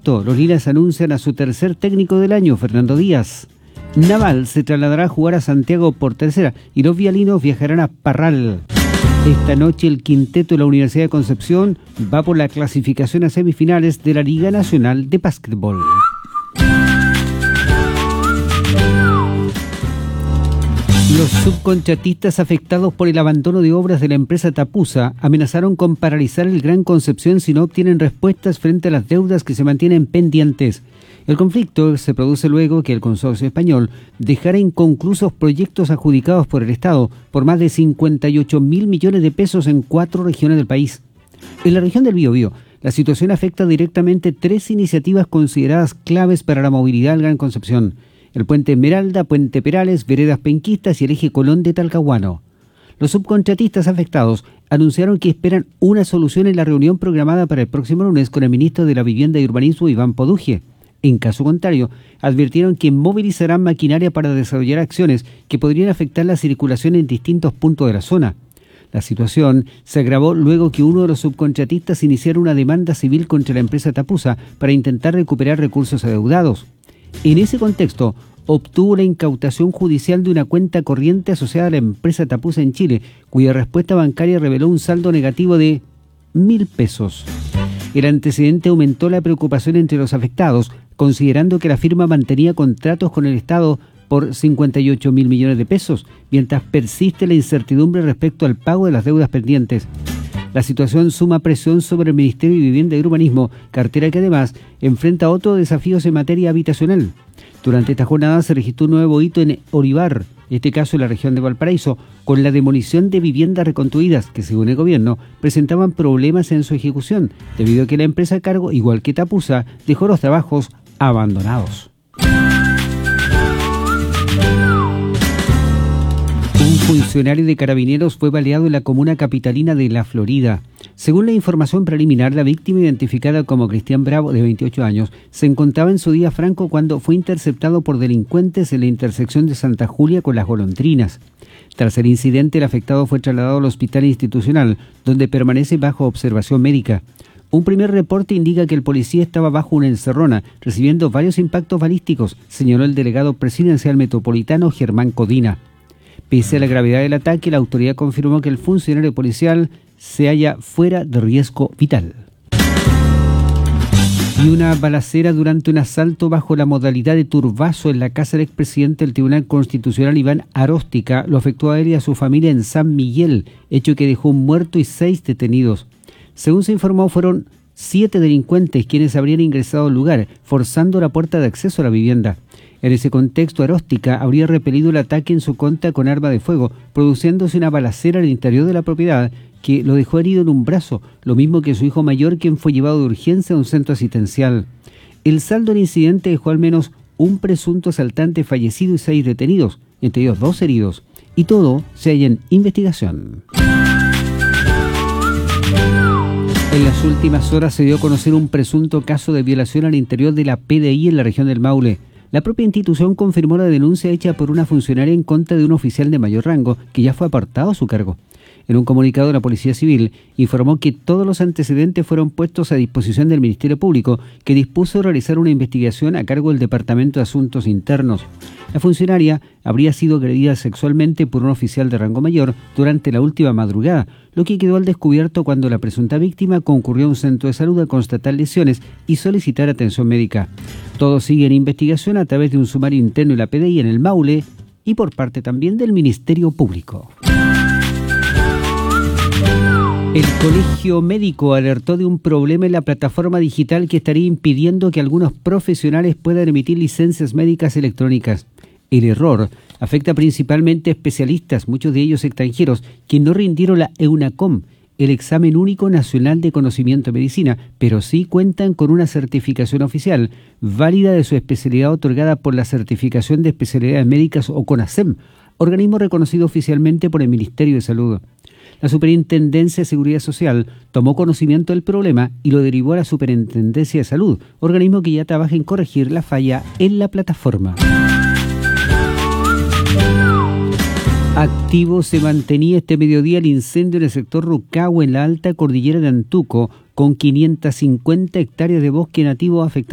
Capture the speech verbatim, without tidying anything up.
Oporto, los Lilas anuncian a su tercer técnico del año, Fernando Díaz. Naval se trasladará a jugar a Santiago por tercera y los vialinos viajarán a Parral. Esta noche el quinteto de la Universidad de Concepción va por la clasificación a semifinales de la Liga Nacional de Básquetbol. Los subcontratistas afectados por el abandono de obras de la empresa Tapusa amenazaron con paralizar el Gran Concepción si no obtienen respuestas frente a las deudas que se mantienen pendientes. El conflicto se produce luego que el consorcio español dejara inconclusos proyectos adjudicados por el Estado por más de cincuenta y ocho mil millones de pesos en cuatro regiones del país. En la región del Biobío, la situación afecta directamente tres iniciativas consideradas claves para la movilidad del Gran Concepción: el Puente Esmeralda, Puente Perales, Veredas Penquistas y el Eje Colón de Talcahuano. Los subcontratistas afectados anunciaron que esperan una solución en la reunión programada para el próximo lunes con el ministro de la Vivienda y Urbanismo, Iván Poduje. En caso contrario, advirtieron que movilizarán maquinaria para desarrollar acciones que podrían afectar la circulación en distintos puntos de la zona. La situación se agravó luego que uno de los subcontratistas iniciara una demanda civil contra la empresa Tapusa para intentar recuperar recursos adeudados. En ese contexto, obtuvo la incautación judicial de una cuenta corriente asociada a la empresa Tapusa en Chile, cuya respuesta bancaria reveló un saldo negativo de mil pesos. El antecedente aumentó la preocupación entre los afectados, considerando que la firma mantenía contratos con el Estado por cincuenta y ocho mil millones de pesos, mientras persiste la incertidumbre respecto al pago de las deudas pendientes. La situación suma presión sobre el Ministerio de Vivienda y Urbanismo, cartera que además enfrenta otros desafíos en materia habitacional. Durante esta jornada se registró un nuevo hito en Orivar, en este caso en la región de Valparaíso, con la demolición de viviendas reconstruidas que, según el gobierno, presentaban problemas en su ejecución, debido a que la empresa a cargo, igual que Tapusa, dejó los trabajos abandonados. Un funcionario de Carabineros fue baleado en la comuna capitalina de La Florida. Según la información preliminar, la víctima, identificada como Cristian Bravo, de veintiocho años, se encontraba en su día franco cuando fue interceptado por delincuentes en la intersección de Santa Julia con Las Golondrinas. Tras el incidente, el afectado fue trasladado al hospital institucional, donde permanece bajo observación médica. Un primer reporte indica que el policía estaba bajo una encerrona, recibiendo varios impactos balísticos, señaló el delegado presidencial metropolitano Germán Codina. Pese a la gravedad del ataque, la autoridad confirmó que el funcionario policial se halla fuera de riesgo vital. Y una balacera durante un asalto bajo la modalidad de turbazo en la casa del expresidente del Tribunal Constitucional, Iván Aróstica, lo afectó a él y a su familia en San Miguel, hecho que dejó un muerto y seis detenidos. Según se informó, fueron siete delincuentes quienes habrían ingresado al lugar, forzando la puerta de acceso a la vivienda. En ese contexto, Aróstica habría repelido el ataque en su contra con arma de fuego, produciéndose una balacera al interior de la propiedad que lo dejó herido en un brazo, lo mismo que su hijo mayor, quien fue llevado de urgencia a un centro asistencial. El saldo del incidente dejó al menos un presunto asaltante fallecido y seis detenidos, entre ellos dos heridos, y todo se halla en investigación. En las últimas horas se dio a conocer un presunto caso de violación al interior de la P D I en la región del Maule. La propia institución confirmó la denuncia hecha por una funcionaria en contra de un oficial de mayor rango que ya fue apartado a su cargo. En un comunicado, la Policía Civil informó que todos los antecedentes fueron puestos a disposición del Ministerio Público, que dispuso realizar una investigación a cargo del Departamento de Asuntos Internos. La funcionaria habría sido agredida sexualmente por un oficial de rango mayor durante la última madrugada, lo que quedó al descubierto cuando la presunta víctima concurrió a un centro de salud a constatar lesiones y solicitar atención médica. Todo sigue en investigación a través de un sumario interno de la P D I en el Maule y por parte también del Ministerio Público. El Colegio Médico alertó de un problema en la plataforma digital que estaría impidiendo que algunos profesionales puedan emitir licencias médicas electrónicas. El error afecta principalmente a especialistas, muchos de ellos extranjeros, que no rindieron la EUNACOM, el examen único nacional de conocimiento de medicina, pero sí cuentan con una certificación oficial, válida de su especialidad otorgada por la Certificación de Especialidades Médicas o CONASEM, organismo reconocido oficialmente por el Ministerio de Salud. La Superintendencia de Seguridad Social tomó conocimiento del problema y lo derivó a la Superintendencia de Salud, organismo que ya trabaja en corregir la falla en la plataforma. Activo se mantenía este mediodía el incendio en el sector Rucahue, en la alta cordillera de Antuco, con quinientas cincuenta hectáreas de bosque nativo afectado.